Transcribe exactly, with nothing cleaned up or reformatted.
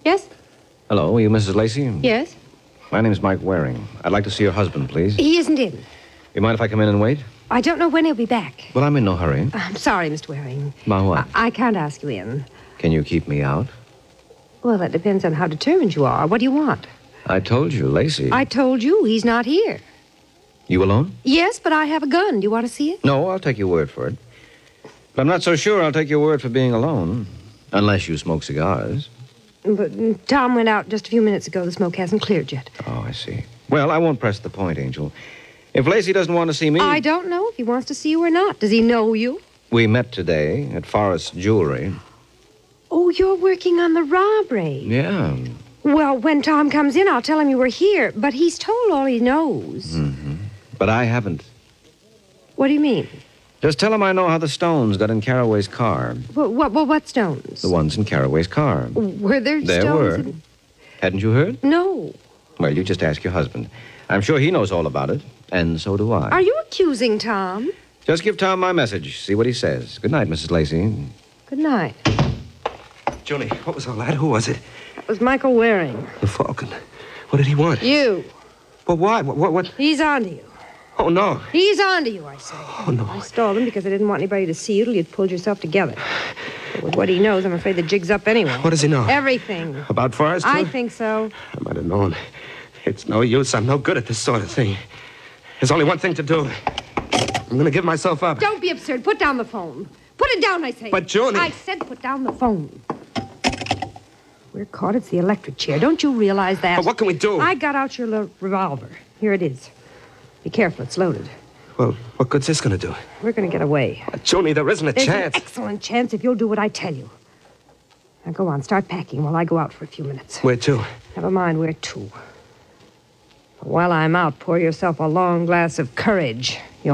Yes? Hello, are you Missus Lacey? Yes? My name's Mike Waring. I'd like to see your husband, please. He isn't in. You mind if I come in and wait? I don't know when he'll be back. Well, I'm in no hurry. I'm sorry, Mister Waring. About what? I, I can't ask you in. Can you keep me out? Well, that depends on how determined you are. What do you want? I told you, Lacey. I told you he's not here. You alone? Yes, but I have a gun. Do you want to see it? No, I'll take your word for it. But I'm not so sure I'll take your word for being alone. Unless you smoke cigars. But mm, Tom went out just a few minutes ago. The smoke hasn't cleared yet. Oh, I see. Well, I won't press the point, Angel. If Lacey doesn't want to see me... I don't know if he wants to see you or not. Does he know you? We met today at Forrest's Jewelry. Oh, you're working on the robbery. Yeah. Well, when Tom comes in, I'll tell him you were here. But he's told all he knows. Mm-hmm. But I haven't. What do you mean? Just tell him I know how the stones got in Carraway's car. What, what, what, what stones? The ones in Carraway's car. Were there, There stones? were. In... Hadn't you heard? No. Well, you just ask your husband. I'm sure he knows all about it, and so do I. Are you accusing Tom? Just give Tom my message. See what he says. Good night, Missus Lacey. Good night. Julie, what was all that? Who was it? That was Michael Waring. The Falcon. What did he want? You. Well, why? What, what, what? He's on to you. Oh, no. He's on to you, I say. Oh, no. I stalled him because I didn't want anybody to see you till you'd pulled yourself together. But with what he knows, I'm afraid the jig's up anyway. What does he know? Everything. About Forrest, too? I think so. I might have known. It's no use. I'm no good at this sort of thing. There's only one thing to do. I'm going to give myself up. Don't be absurd. Put down the phone. Put it down, I say. But, Julie... I said put down the phone. We're caught. It's the electric chair. Don't you realize that? But what can we do? I got out your little revolver. Here it is. Be careful. It's loaded. Well, what good's this going to do? We're going to get away. But, Julie, there isn't a There's chance. an excellent chance if you'll do what I tell you. Now, go on. Start packing while I go out for a few minutes. Where to? Never mind where to. While I'm out, pour yourself a long glass of courage. You'll